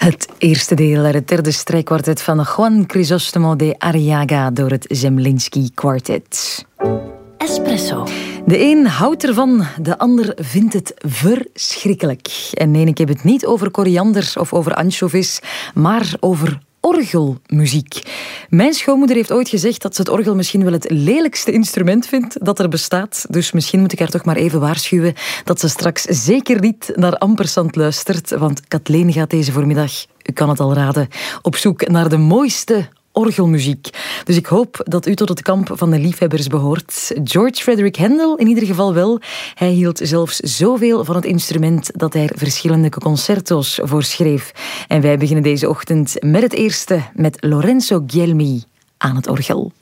Het eerste deel uit het derde strijkkwartet van Juan Crisóstomo de Arriaga door het Zemlinsky Quartet. Espresso. De een houdt ervan, de ander vindt het verschrikkelijk. En nee, ik heb het niet over koriander of over ansjovis, maar over orgelmuziek. Mijn schoonmoeder heeft ooit gezegd dat ze het orgel misschien wel het lelijkste instrument vindt dat er bestaat. Dus misschien moet ik haar toch maar even waarschuwen dat ze straks zeker niet naar Ampersand luistert. Want Kathleen gaat deze voormiddag, u kan het al raden, op zoek naar de mooiste orgelmuziek. Dus ik hoop dat u tot het kamp van de liefhebbers behoort. George Frederick Handel in ieder geval wel. Hij hield zelfs zoveel van het instrument dat hij er verschillende concerto's voor schreef. En wij beginnen deze ochtend met het eerste, met Lorenzo Guglielmi aan het orgel.